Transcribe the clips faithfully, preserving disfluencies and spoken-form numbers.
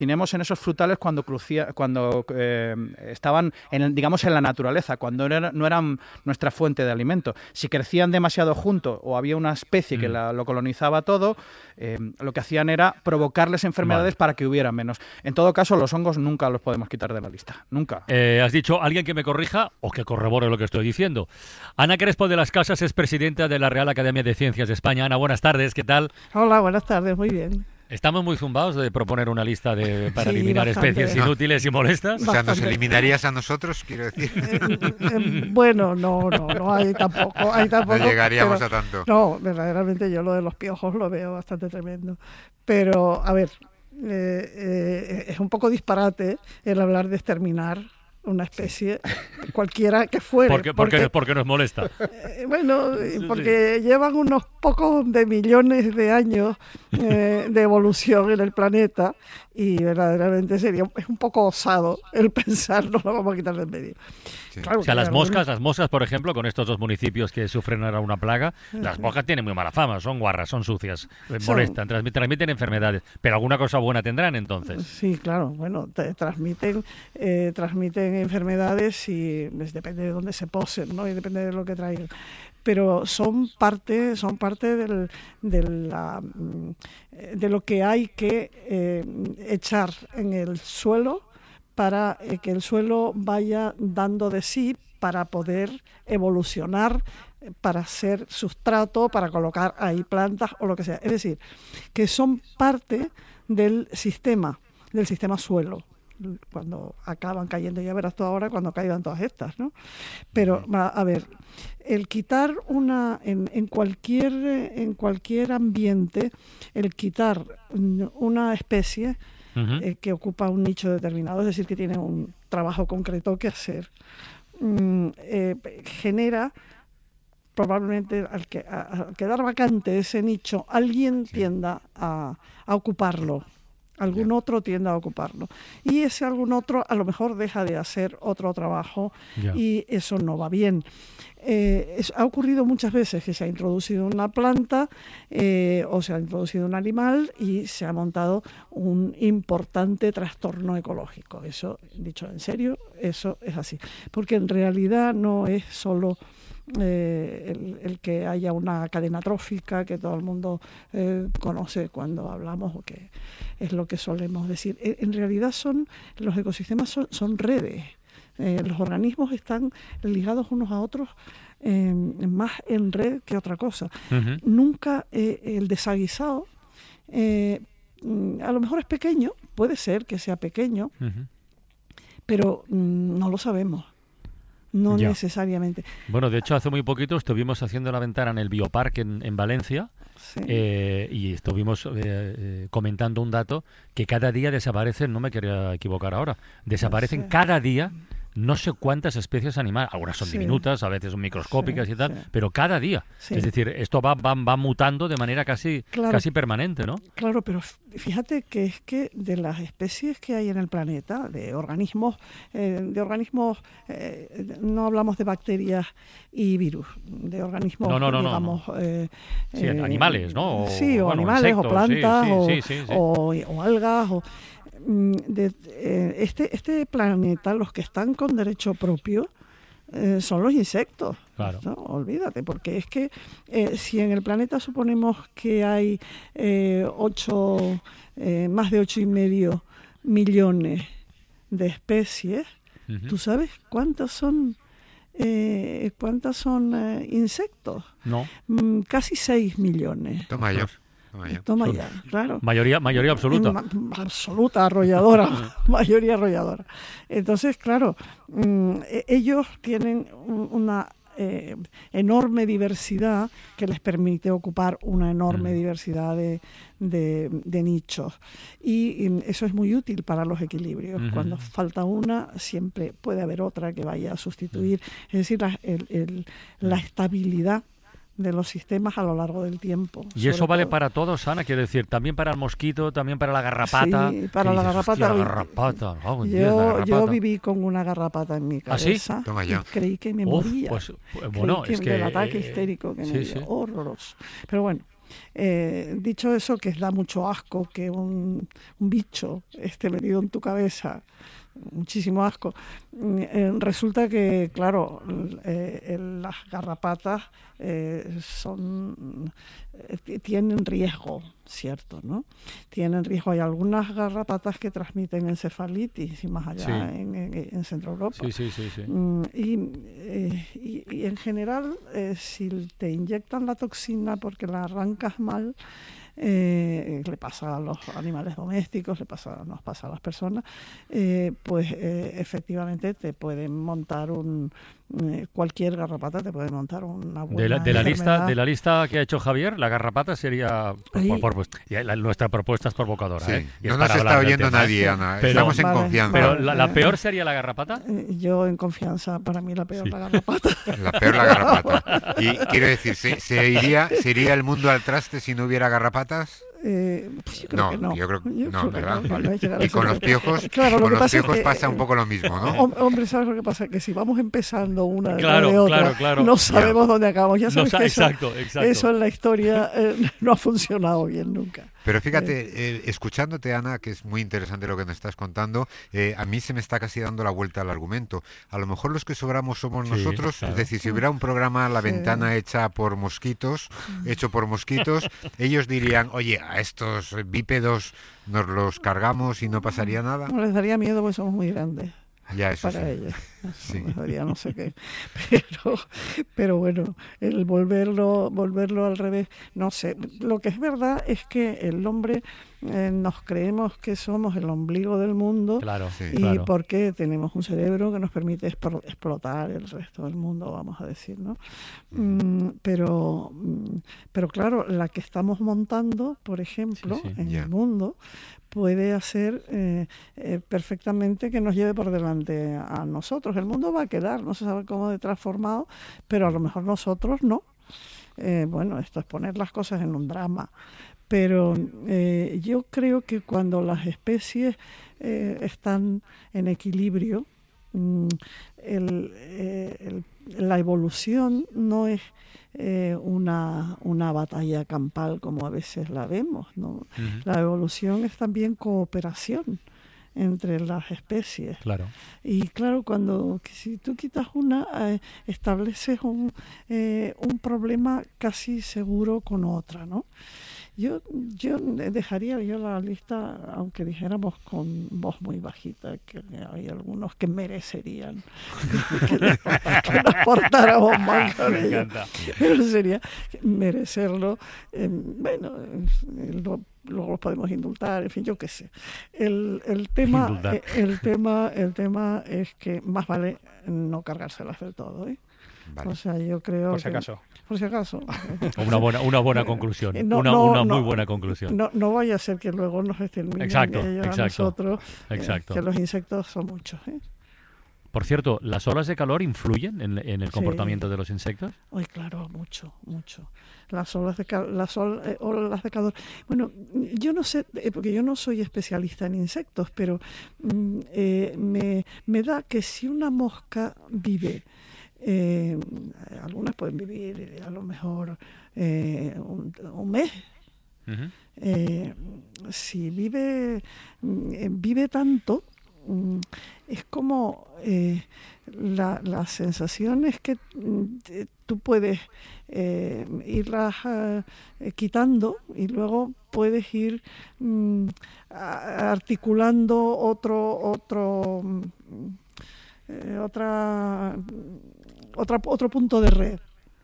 Tenemos en esos frutales cuando crucia, cuando eh, estaban, en, digamos, en la naturaleza, cuando no, era, no eran nuestra fuente de alimento. Si crecían demasiado juntos o había una especie mm. que la, lo colonizaba todo, eh, lo que hacían era provocarles enfermedades vale. para que hubiera menos. En todo caso, los hongos nunca los podemos quitar de la lista. Nunca. Eh, has dicho alguien que me corrija o que corrobore lo que estoy diciendo. Ana Crespo de las Casas es presidenta de la Real Academia de Ciencias de España. Ana, buenas tardes, ¿qué tal? Hola, buenas tardes, muy bien. Estamos muy zumbados de proponer una lista de, para sí, eliminar bastante. especies inútiles y molestas. O sea, ¿nos eliminarías a nosotros, quiero decir? Eh, eh, bueno, no, no, no hay tampoco. Hay tampoco no llegaríamos pero, a tanto. No, verdaderamente yo lo de los piojos lo veo bastante tremendo. Pero, a ver, eh, eh, es un poco disparate el hablar de exterminar una especie, cualquiera que fuere. ¿Por qué, porque, porque, porque nos molesta? Eh, bueno, porque sí. llevan unos pocos de millones de años eh, de evolución en el planeta y verdaderamente sería es un poco osado el pensar, no lo vamos a quitar del medio. Sí. Claro, o sea, las moscas, las moscas, por ejemplo, con estos dos municipios que sufren ahora una plaga, las moscas tienen muy mala fama, son guarras, son sucias, son... molestan, transmiten, transmiten enfermedades, pero alguna cosa buena tendrán entonces. Sí, claro, bueno, te transmiten, eh, transmiten enfermedades y pues, depende de dónde se posen, ¿no? Y depende de lo que traigan. Pero son parte, son parte del, de, la, de lo que hay que eh, echar en el suelo para eh, que el suelo vaya dando de sí para poder evolucionar, para ser sustrato, para colocar ahí plantas o lo que sea. Es decir, que son parte del sistema, del sistema suelo. Cuando acaban cayendo, ya verás tú ahora cuando caigan todas estas, ¿no? Pero, a ver, el quitar una, en, en cualquier en cualquier ambiente, el quitar una especie uh-huh. eh, que ocupa un nicho determinado, es decir, que tiene un trabajo concreto que hacer, mm, eh, genera probablemente al, que, a, al quedar vacante ese nicho, alguien sí. tienda a, a ocuparlo. Algún yeah. otro tiende a ocuparlo. Y ese algún otro a lo mejor deja de hacer otro trabajo yeah. y eso no va bien. Eh, es, ha ocurrido muchas veces que se ha introducido una planta eh, o se ha introducido un animal y se ha montado un importante trastorno ecológico. Eso, dicho en serio, eso es así. Porque en realidad no es solo... Eh, el, el que haya una cadena trófica que todo el mundo eh, conoce cuando hablamos, o que es lo que solemos decir. Eh, en realidad son los ecosistemas son, son redes. Eh, los organismos están ligados unos a otros eh, más en red que otra cosa. Uh-huh. Nunca eh, el desaguisado eh, a lo mejor es pequeño, puede ser que sea pequeño, uh-huh. pero mm, no lo sabemos. No ya. necesariamente. Bueno, de hecho, hace muy poquito estuvimos haciendo la ventana en el Bioparque en, en Valencia sí. eh, y estuvimos eh, eh, comentando un dato que cada día desaparecen, no me quería equivocar ahora, desaparecen sí. cada día no sé cuántas especies animales, algunas son sí. diminutas, a veces son microscópicas sí, y tal, sí. pero cada día. Sí. Es decir, esto va, va, va mutando de manera casi, claro, casi permanente, ¿no? Claro, pero fíjate que es que de las especies que hay en el planeta, de organismos, eh, de organismos, eh, no hablamos de bacterias y virus, de organismos, no, no, no, digamos... No, no. Eh, sí, eh, animales, ¿no? O, sí, o bueno, animales, insectos, o plantas, sí, o, sí, sí, sí, sí. O, o algas, o... De, eh, este, este planeta, los que están con derecho propio eh, son los insectos. Claro. ¿No? Olvídate, porque es que eh, si en el planeta suponemos que hay eh, ocho, eh, más de ocho y medio millones de especies, uh-huh. ¿tú sabes cuántas son? Eh, ¿Cuántas son eh, insectos? No. Mm, casi seis millones. Toma ya. Toma ya, Toma ya claro. Mayoría, mayoría absoluta. Ma- absoluta, arrolladora, mayoría arrolladora. Entonces, claro, mmm, ellos tienen una eh, enorme diversidad que les permite ocupar una enorme mm. diversidad de, de, de nichos. Y, y eso es muy útil para los equilibrios. Mm-hmm. Cuando falta una, siempre puede haber otra que vaya a sustituir. Mm. Es decir, la, el, el, la estabilidad de los sistemas a lo largo del tiempo. ¿Y eso vale todo para todos, Ana? Quiero decir, también para el mosquito, también para la garrapata. Sí, para la dices, garrapata. La garrapata. Oh, yo, Dios, la garrapata. yo viví con una garrapata en mi cabeza. ¿Ah, sí? Toma ya. Y creí que me Uf, moría. Pues, bueno, creí es que que... el ataque histérico que sí, me dio. Sí. Horroroso. Pero bueno, eh, dicho eso, que da mucho asco que un, un bicho esté metido en tu cabeza, muchísimo asco, eh, resulta que, claro, eh, las garrapatas eh, son eh, tienen riesgo, ¿cierto? ¿no? Tienen riesgo. Hay algunas garrapatas que transmiten encefalitis y más allá sí. en, en, en Centro Europa. Sí, sí, sí, sí. Mm, y, eh, y, y en general, eh, si te inyectan la toxina porque la arrancas mal, Eh, le pasa a los animales domésticos, le pasa, nos pasa a las personas, eh, pues eh, efectivamente te pueden montar un eh, cualquier garrapata te puede montar una buena de la, de la enfermedad. lista de la lista que ha hecho Javier, la garrapata sería por, por, por, pues, ya la, nuestra propuesta es provocadora, sí. ¿eh? Y no es nos para está hablar del oyendo tema. nadie, Ana. Pero- Estamos en Vale, confianza. Pero vale. la, la peor sería la garrapata. Eh, yo en confianza, para mí la peor Sí. la garrapata. La peor la garrapata. Y quiero decir, ¿se, se iría, ¿se iría el mundo al traste si no hubiera garrapatas? Eh, pues yo creo No, que no. yo creo que Yo no, creo que ¿verdad? no, que Vale. no hay que llegar a Y ese con los punto. piojos, Claro, lo con que los pasa es piojos que, pasa eh, un poco lo mismo, ¿no? Hom- Hombre, ¿sabes lo que pasa? Que si vamos empezando una Claro, detrás de otra, claro, claro. no sabemos dónde acabamos. Ya No sabes sa- que eso, exacto, exacto. eso en la historia eh, no ha funcionado bien nunca. Pero fíjate, eh, escuchándote, Ana, que es muy interesante lo que nos estás contando, eh, a mí se me está casi dando la vuelta al argumento. A lo mejor los que sobramos somos Sí, nosotros, claro. es decir, si hubiera un programa La Sí. Ventana hecha por mosquitos, hecho por mosquitos, ellos dirían, oye, a estos bípedos nos los cargamos y no pasaría nada. No les daría miedo porque somos muy grandes Ya, eso para sí. ellos. Eso Sí. les daría no sé qué. Pero, pero bueno, el volverlo, volverlo al revés, no sé. Lo que es verdad es que el hombre eh, nos creemos que somos el ombligo del mundo. Claro, Sí. Y claro. porque tenemos un cerebro que nos permite expro- explotar el resto del mundo, vamos a decir, ¿no? Mm, pero, mm, pero claro, la que estamos montando, por ejemplo, Sí, sí. en Ya. el mundo, puede hacer eh, eh, perfectamente que nos lleve por delante a nosotros. El mundo va a quedar, no se sabe cómo de transformado, pero a lo mejor nosotros no. Eh, bueno, esto es poner las cosas en un drama. Pero eh, yo creo que cuando las especies eh, están en equilibrio, mm, el, eh, el- la evolución no es eh, una, una batalla campal como a veces la vemos, ¿no? Ujú. La evolución es también cooperación entre las especies. Claro. Y claro, cuando que si tú quitas una, eh, estableces un, eh, un problema casi seguro con otra, ¿no? Yo, yo dejaría yo la lista, aunque dijéramos con voz muy bajita, que hay algunos que merecerían que, que nos portáramos mal con Me ellos. encanta. Pero sería merecerlo. eh, bueno, eh, lo- luego los podemos indultar, en fin, yo qué sé. El, el tema, Indultar. eh, el tema, el tema es que más vale no cargárselas del todo, ¿eh? Vale. O sea, yo creo Por si que- acaso. por si acaso. Una buena, una buena conclusión. Eh, no, una no, una muy no, buena conclusión. No, no vaya a ser que luego nos exterminen Exacto, ellos a exacto, nosotros, eh, exacto. que los insectos son muchos, ¿eh? Por cierto, ¿las olas de calor influyen en, en el Sí. comportamiento de los insectos? Hoy, claro, mucho, mucho. Las olas de, cal- las ol- eh, olas de calor. Bueno, yo no sé, eh, porque yo no soy especialista en insectos, pero mm, eh, me, me da que si una mosca vive, eh, algunas pueden vivir eh, a lo mejor eh, un, un mes. Ujú. Eh, si vive, mm, eh, vive tanto, mm, es como eh, la, la sensación es que mm, te- tú puedes eh, irlas eh, eh, quitando y luego puedes ir mm, a- articulando otro otro mm, eh, otra otra otro punto de red.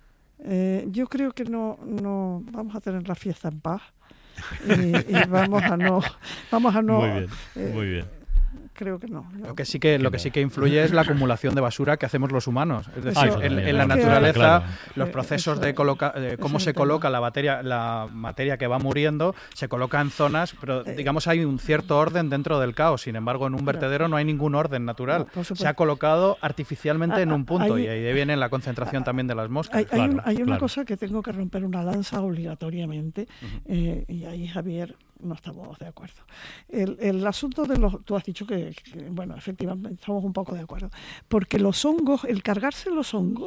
Eh, yo creo que no no vamos a tener la fiesta en paz y, y vamos a no vamos a no muy bien, eh, muy bien. creo que no. Lo que sí que lo que sí que influye es la acumulación de basura que hacemos los humanos. Es decir, Ah, eso en, también, en la es que hay- naturaleza claro. los Eh, procesos eso- de coloca de ese cómo es se el tema. coloca la materia la materia que va muriendo se coloca en zonas, pero Eh, digamos hay un cierto orden dentro del caos. Sin embargo, en un Claro. vertedero no hay ningún orden natural. No, por supuesto. Se ha colocado artificialmente Ah, en un punto hay- y ahí viene la concentración también de las moscas. Hay, hay Claro, un- hay una claro. cosa que tengo que romper una lanza obligatoriamente, eh, y ahí, Javier, no estamos de acuerdo. El, el asunto de los... Tú has dicho que, que, bueno, efectivamente, estamos un poco de acuerdo. Porque los hongos, el cargarse los hongos,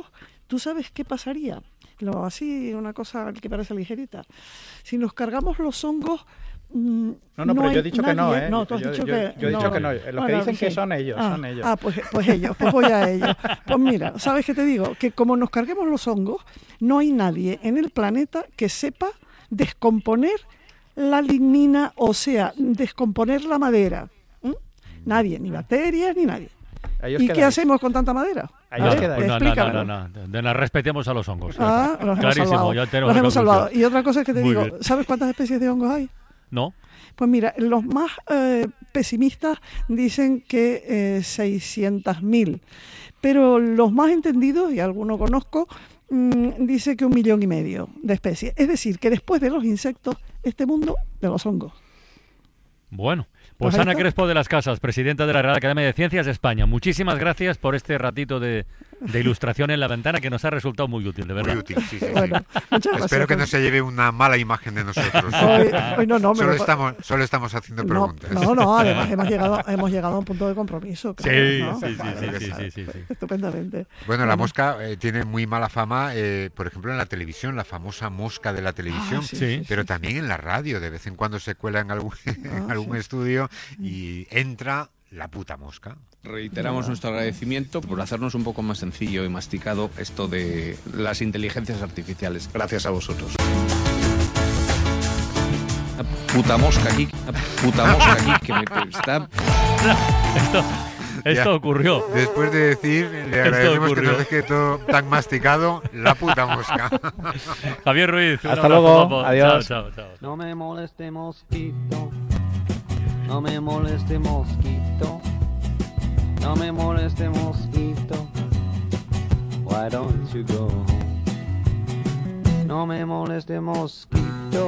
¿Tú sabes qué pasaría? Lo, así, una cosa que parece ligerita. Si nos cargamos los hongos... No, no, no, pero hay yo he dicho nadie, que no, ¿eh? No, tú has yo, dicho yo, que yo he no. dicho que no. Los bueno, que dicen sí. que son ellos, ah, son ellos. Ah, pues, pues ellos, pues voy a ellos. Pues mira, ¿sabes qué te digo? Que como nos carguemos los hongos, no hay nadie en el planeta que sepa descomponer la lignina, o sea, descomponer la madera. ¿Mm? Nadie, ni bacterias, ni nadie. ¿Y qué hacemos con tanta madera? Ahí no, os quedáis. pues no, no, no, no, no, no, no, respetemos a los hongos. Ah, los hemos Clarísimo, salvado. ya tenemos Los hemos conclusión. salvado. Y otra cosa es que te Muy digo, bien. ¿sabes cuántas especies de hongos hay? No. Pues mira, los más eh, pesimistas dicen que eh, seiscientos mil, pero los más entendidos, y alguno conozco, mmm, dice que un millón y medio de especies. Es decir, que después de los insectos, este mundo de los hongos. Bueno, pues ¿Pues Ana esto? Crespo de las Casas, presidenta de la Real Academia de Ciencias de España, muchísimas gracias por este ratito de, de ilustración en la ventana que nos ha resultado muy útil, de verdad. Muy útil, sí, sí, sí. Bueno, muchas gracias. Espero que no se lleve una mala imagen de nosotros. Hoy, hoy no, no, me Solo lo- estamos, solo estamos haciendo no, preguntas. no, no, además hemos llegado, hemos llegado a un punto de compromiso. Sí, Claro, ¿no? sí, sí, Vale, sí, sí, sí, sí, sí. Estupendamente. Bueno, la Bueno. mosca eh, tiene muy mala fama, eh, por ejemplo, en la televisión, la famosa mosca de la televisión, Ah, sí, Sí. pero también en la radio. De vez en cuando se cuela en algún, en Ah, algún sí. estudio y entra la puta mosca. Reiteramos nuestro agradecimiento por hacernos un poco más sencillo y masticado esto de las inteligencias artificiales. Gracias a vosotros. Una puta mosca aquí, una puta mosca aquí que me está... Esto, esto Ya. ocurrió. Después de decir, le agradecemos que ocurrió. nos deje todo tan masticado, la puta mosca. Javier Ruiz, un Hasta abrazo, luego, guapo. adiós. Chao, chao, chao. No me moleste mosquito, no me moleste mosquito, no me moleste mosquito, why don't you go home? No me moleste mosquito,